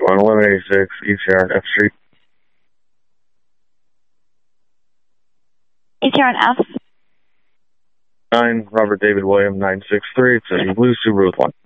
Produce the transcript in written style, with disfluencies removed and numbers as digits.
on 1186 East Sharon F Street. East Sharon F. 9 Robert David William 963. It's a blue Subaru with 1.